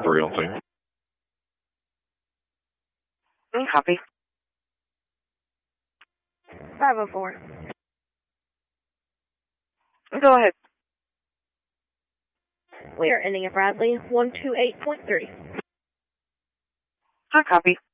Realty. Copy. 504. Go ahead. We are ending at Bradley 128.3. Copy.